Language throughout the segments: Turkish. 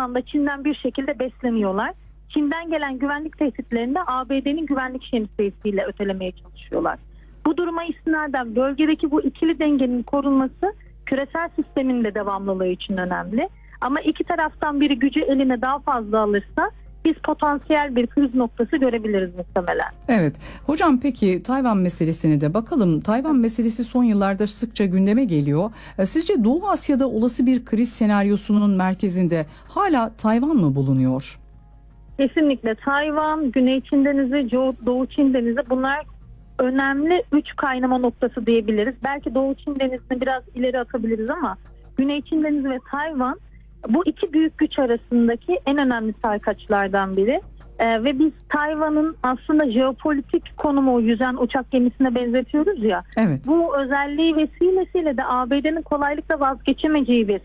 anda Çin'den bir şekilde besleniyorlar. Çin'den gelen güvenlik tehditlerini de ABD'nin güvenlik şemsiyesiyle ötelemeye çalışıyorlar. Bu duruma istinaden bölgedeki bu ikili dengenin korunması küresel sistemin de devamlılığı için önemli. Ama iki taraftan biri gücü eline daha fazla alırsa biz potansiyel bir kriz noktası görebiliriz muhtemelen. Evet. Hocam peki Tayvan meselesine de bakalım. Tayvan meselesi son yıllarda sıkça gündeme geliyor. Sizce Doğu Asya'da olası bir kriz senaryosunun merkezinde hala Tayvan mı bulunuyor? Kesinlikle Tayvan, Güney Çin Denizi, Doğu Çin Denizi, bunlar önemli 3 kaynama noktası diyebiliriz. Belki Doğu Çin Denizi'ni biraz ileri atabiliriz ama Güney Çin Denizi ve Tayvan bu iki büyük güç arasındaki en önemli sarkaçlardan biri. Ve biz Tayvan'ın aslında jeopolitik konumu yüzen uçak gemisine benzetiyoruz ya. Evet. Bu özelliği vesilesiyle de ABD'nin kolaylıkla vazgeçemeyeceği bir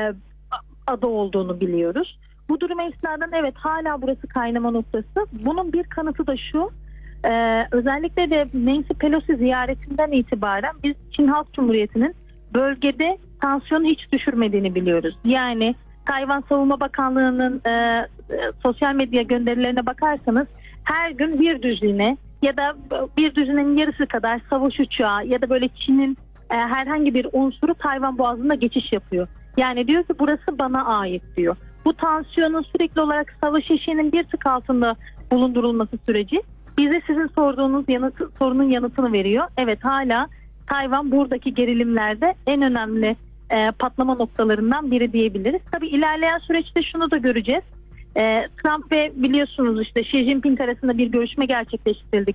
adı olduğunu biliyoruz. Bu duruma istinaden evet hala burası kaynama noktası. Bunun bir kanıtı da şu. Özellikle de Nancy Pelosi ziyaretinden itibaren biz Çin Halk Cumhuriyeti'nin bölgede tansiyonu hiç düşürmediğini biliyoruz. Yani Tayvan Savunma Bakanlığı'nın sosyal medya gönderilerine bakarsanız her gün bir düzine ya da bir düzinenin yarısı kadar savaş uçağı ya da böyle Çin'in herhangi bir unsuru Tayvan Boğazı'nda geçiş yapıyor. Yani diyor ki burası bana ait diyor. Bu tansiyonun sürekli olarak savaş eşiğinin bir tık altında bulundurulması süreci bize sizin sorduğunuz sorunun yanıtını veriyor. Evet hala Tayvan buradaki gerilimlerde en önemli patlama noktalarından biri diyebiliriz. Tabii ilerleyen süreçte şunu da göreceğiz. Trump ve biliyorsunuz işte Xi Jinping arasında bir görüşme gerçekleştirildi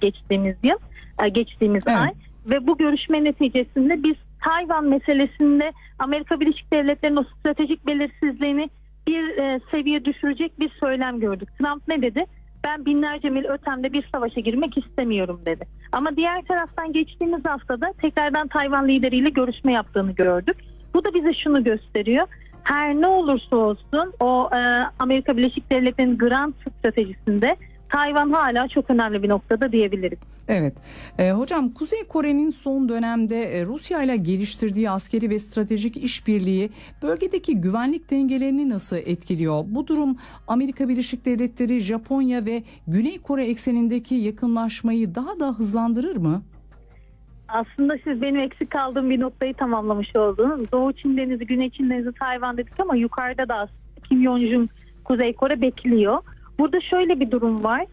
geçtiğimiz evet. ay. Ve bu görüşme neticesinde biz Tayvan meselesinde Amerika Birleşik Devletleri'nin o stratejik belirsizliğini bir seviye düşürecek bir söylem gördük. Trump ne dedi? Ben binlerce mil ötemde bir savaşa girmek istemiyorum dedi. Ama diğer taraftan geçtiğimiz haftada tekrardan Tayvan lideriyle görüşme yaptığını gördük. Bu da bize şunu gösteriyor. Her ne olursa olsun o Amerika Birleşik Devletleri'nin Grand stratejisinde Tayvan hala çok önemli bir noktada diyebiliriz. Evet. Hocam Kuzey Kore'nin son dönemde Rusya ile geliştirdiği askeri ve stratejik işbirliği bölgedeki güvenlik dengelerini nasıl etkiliyor? Bu durum Amerika Birleşik Devletleri, Japonya ve Güney Kore eksenindeki yakınlaşmayı daha da hızlandırır mı? Aslında siz benim eksik kaldığım bir noktayı tamamlamış oldunuz. Doğu Çin Denizi, Güney Çin Denizi, Tayvan dedik ama yukarıda da Kim Jong-un, Kuzey Kore bekliyor. Burada şöyle bir durum var.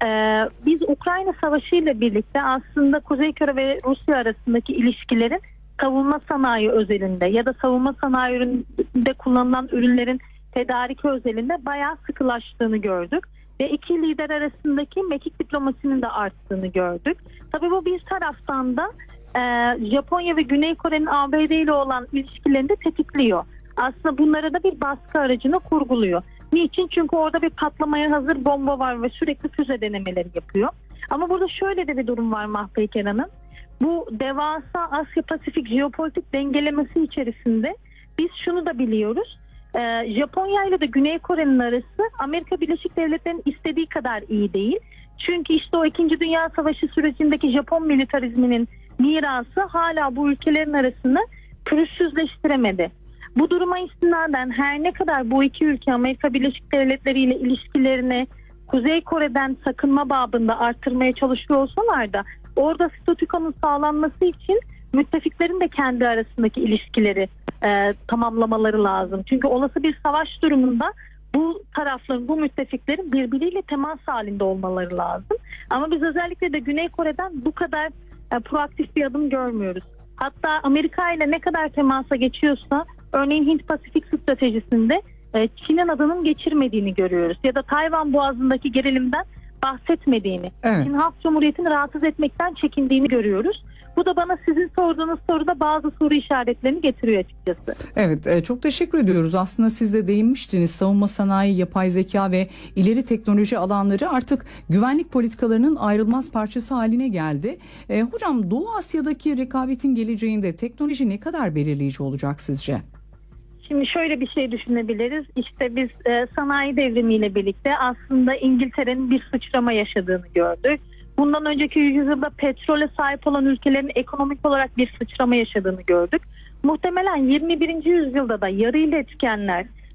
Biz Ukrayna Savaşı ile birlikte aslında Kuzey Kore ve Rusya arasındaki ilişkilerin savunma sanayi özelinde ya da savunma sanayinde kullanılan ürünlerin tedariki özelinde bayağı sıkılaştığını gördük. Ve iki lider arasındaki mekik diplomasinin de arttığını gördük. Tabii bu bir taraftan da Japonya ve Güney Kore'nin ABD ile olan ilişkilerini de tetikliyor. Aslında bunlara da bir baskı aracını kurguluyor. Niçin? Çünkü orada bir patlamaya hazır bomba var ve sürekli füze denemeleri yapıyor. Ama burada şöyle de bir durum var Mahpeyker Hanım. Bu devasa Asya-Pasifik jeopolitik dengelemesi içerisinde biz şunu da biliyoruz. Japonya ile de Güney Kore'nin arası Amerika Birleşik Devletleri'nin istediği kadar iyi değil. Çünkü işte o 2. Dünya Savaşı sürecindeki Japon militarizminin mirası hala bu ülkelerin arasını pürüzsüzleştiremedi. Bu duruma istinaden her ne kadar bu iki ülke Amerika Birleşik Devletleri ile ilişkilerini Kuzey Kore'den sakınma babında arttırmaya çalışıyor olsalar da orada statükonun sağlanması için müttefiklerin de kendi arasındaki ilişkileri tamamlamaları lazım. Çünkü olası bir savaş durumunda bu tarafların, bu müttefiklerin birbiriyle temas halinde olmaları lazım. Ama biz özellikle de Güney Kore'den bu kadar proaktif bir adım görmüyoruz. Hatta Amerika ile ne kadar temasa geçiyorsa örneğin Hint-Pasifik stratejisinde Çin'in adının geçirmediğini görüyoruz. Ya da Tayvan Boğazı'ndaki gerilimden bahsetmediğini, evet. Çin Halk Cumhuriyeti'ni rahatsız etmekten çekindiğini görüyoruz. Bu da bana sizin sorduğunuz soruda bazı soru işaretlerini getiriyor açıkçası. Evet, çok teşekkür ediyoruz. Aslında siz de değinmiştiniz. Savunma sanayi, yapay zeka ve ileri teknoloji alanları artık güvenlik politikalarının ayrılmaz parçası haline geldi. Hocam Doğu Asya'daki rekabetin geleceğinde teknoloji ne kadar belirleyici olacak sizce? Şimdi şöyle bir şey düşünebiliriz. İşte biz sanayi devrimiyle birlikte aslında İngiltere'nin bir sıçrama yaşadığını gördük. Bundan önceki yüzyılda petrole sahip olan ülkelerin ekonomik olarak bir sıçrama yaşadığını gördük. Muhtemelen 21. yüzyılda da yarı iletkenler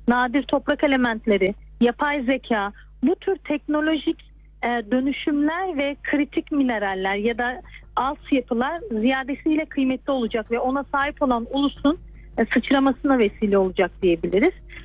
nadir toprak elementleri, yapay zeka, bu tür teknolojik dönüşümler ve kritik mineraller ya da altyapılar ziyadesiyle kıymetli olacak ve ona sahip olan ulusun sıçramasına vesile olacak diyebiliriz.